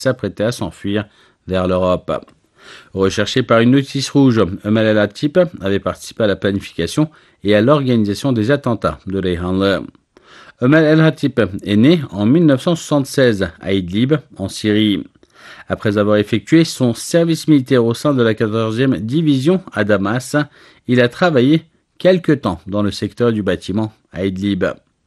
s'apprêtait à s'enfuir vers l'Europe. Recherché par une notice rouge, Ömer el-Hatib avait participé à la planification et à l'organisation des attentats de Reyhanlı. Ömer el-Hatib est né en 1976 à Idlib, en Syrie. Après avoir effectué son service militaire au sein de la 14e division à Damas, il a travaillé quelque temps dans le secteur du bâtiment à Idlib.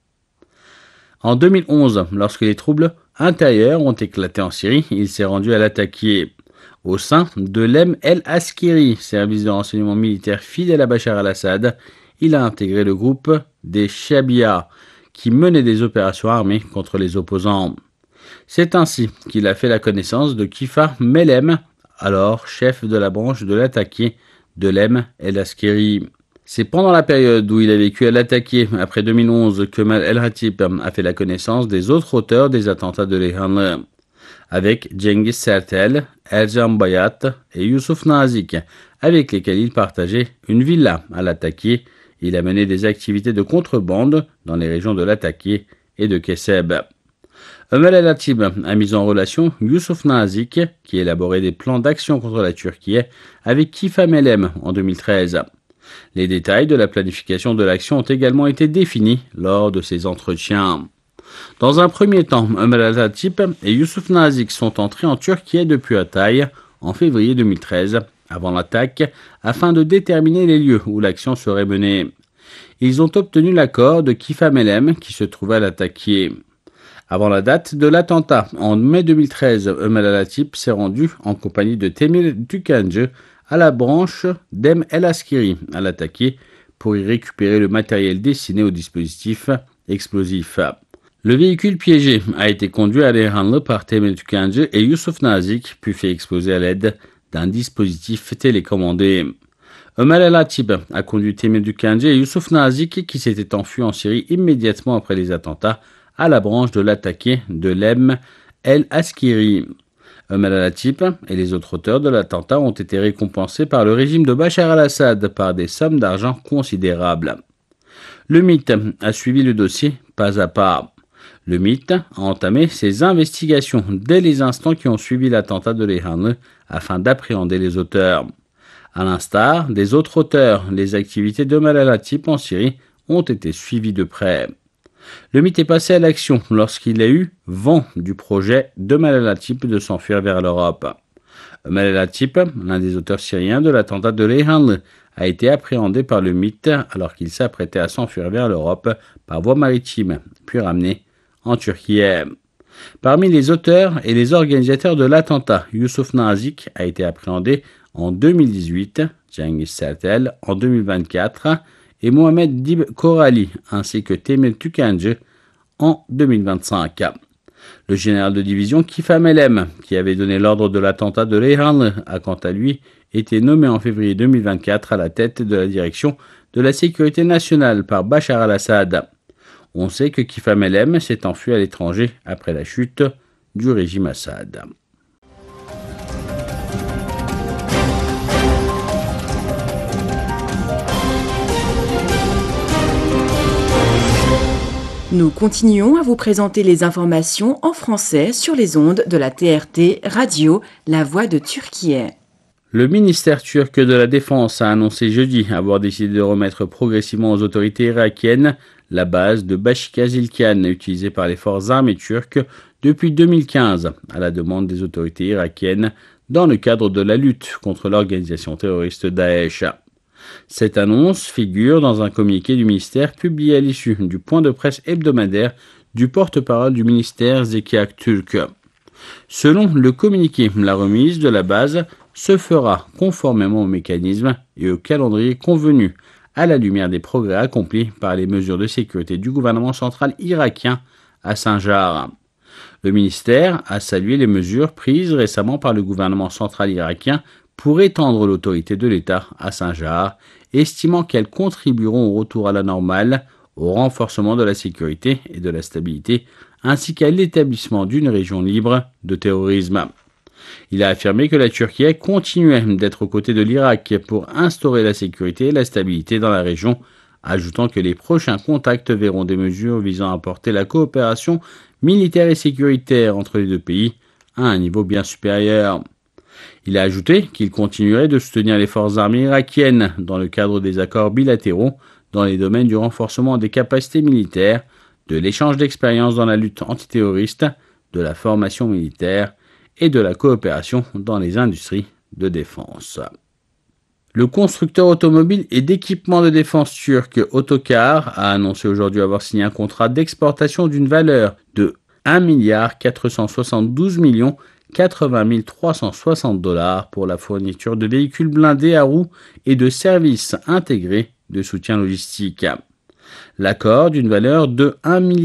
En 2011, lorsque les troubles intérieurs ont éclaté en Syrie, il s'est rendu à l'attaquer. Au sein de l'Em el-Askeri, service de renseignement militaire fidèle à Bachar al-Assad, il a intégré le groupe des Shabia, qui menait des opérations armées contre les opposants. C'est ainsi qu'il a fait la connaissance de Kifa Melhem, alors chef de la branche de l'attaqué de l'Em el-Askeri. C'est pendant la période où il a vécu à l'attaqué, après 2011, que Ömer el-Hatib a fait la connaissance des autres auteurs des attentats de Reyhanlı, avec Cengiz Sertel, Ercan Bayat et Yusuf Nazik, avec lesquels il partageait une villa à l'attaqué. Il a mené des activités de contrebande dans les régions de l'attaqué et de Kesseb. Ömer el-Hatib a mis en relation Yusuf Nazik, qui élaborait des plans d'action contre la Turquie, avec Kifa Melhem en 2013. Les détails de la planification de l'action ont également été définis lors de ces entretiens. Dans un premier temps, Ömer el-Hatib et Yusuf Nazik sont entrés en Turquie depuis Hatay en février 2013, avant l'attaque, afin de déterminer les lieux où l'action serait menée. Ils ont obtenu l'accord de Kifa Melhem, qui se trouvait à l'attaqué. Avant la date de l'attentat, en mai 2013, Ömer el-Hatib s'est rendu en compagnie de Temir Tükence à la branche d'Em el-Askeri à l'attaqué pour y récupérer le matériel destiné au dispositif explosif. Le véhicule piégé a été conduit à Reyhanlı par Temir Tükence et Yusuf Nazik, puis fait exploser à l'aide d'un dispositif télécommandé. Ömer el-Hatib a conduit Temir Tükence et Yusuf Nazik, qui s'étaient enfuis en Syrie immédiatement après les attentats, à la branche de l'attaqué de l'Em el-Askeri. Ömer el-Hatib et les autres auteurs de l'attentat ont été récompensés par le régime de Bachar al-Assad par des sommes d'argent considérables. Le MIT a suivi le dossier pas à pas. Le MIT a entamé ses investigations dès les instants qui ont suivi l'attentat de Reyhanlı afin d'appréhender les auteurs. À l'instar des autres auteurs, les activités d'Ömer el-Hatib en Syrie ont été suivies de près. Le MIT est passé à l'action lorsqu'il a eu vent du projet d'Ömer el-Hatib de s'enfuir vers l'Europe. Ömer el-Hatib, l'un des auteurs syriens de l'attentat de Reyhanlı, a été appréhendé par le MIT alors qu'il s'apprêtait à s'enfuir vers l'Europe par voie maritime, puis ramené en Turquie. Parmi les auteurs et les organisateurs de l'attentat, Yusuf Nazik a été appréhendé en 2018, Cengiz Sertel en 2024 et Mohamed Dib Korali ainsi que Temir Tükence en 2025. Le général de division Kifa Melhem, qui avait donné l'ordre de l'attentat de Reyhanlı, a quant à lui été nommé en février 2024 à la tête de la direction de la sécurité nationale par Bachar al-Assad. On sait que Kifa Melhem s'est enfui à l'étranger après la chute du régime Assad. Nous continuons à vous présenter les informations en français sur les ondes de la TRT Radio, La Voix de Turquie. Le ministère turc de la Défense a annoncé jeudi avoir décidé de remettre progressivement aux autorités irakiennes la base de Bashikazilkan utilisée par les forces armées turques depuis 2015 à la demande des autorités irakiennes dans le cadre de la lutte contre l'organisation terroriste Daesh. Cette annonce figure dans un communiqué du ministère publié à l'issue du point de presse hebdomadaire du porte-parole du ministère Zeki Aktürk. Selon le communiqué, la remise de la base se fera conformément au mécanisme et au calendrier convenu à la lumière des progrès accomplis par les mesures de sécurité du gouvernement central irakien à Sinjar. Le ministère a salué les mesures prises récemment par le gouvernement central irakien pour étendre l'autorité de l'État à Sinjar, estimant qu'elles contribueront au retour à la normale, au renforcement de la sécurité et de la stabilité, ainsi qu'à l'établissement d'une région libre de terrorisme. Il a affirmé que la Turquie continuait d'être aux côtés de l'Irak pour instaurer la sécurité et la stabilité dans la région, ajoutant que les prochains contacts verront des mesures visant à apporter la coopération militaire et sécuritaire entre les deux pays, à un niveau bien supérieur. Il a ajouté qu'il continuerait de soutenir les forces armées irakiennes dans le cadre des accords bilatéraux dans les domaines du renforcement des capacités militaires, de l'échange d'expériences dans la lutte antiterroriste, de la formation militaire et de la coopération dans les industries de défense. Le constructeur automobile et d'équipement de défense turc Otokar a annoncé aujourd'hui avoir signé un contrat d'exportation d'une valeur de 1 472 360 $ pour la fourniture de véhicules blindés à roues et de services intégrés de soutien logistique. L'accord d'une valeur de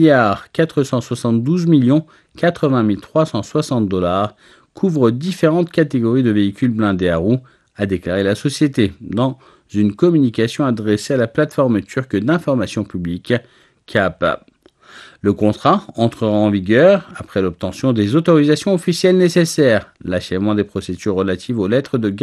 1 472 360 $ couvre différentes catégories de véhicules blindés à roues, a déclaré la société dans une communication adressée à la plateforme turque d'information publique CAP. Le contrat entrera en vigueur après l'obtention des autorisations officielles nécessaires, l'achèvement des procédures relatives aux lettres de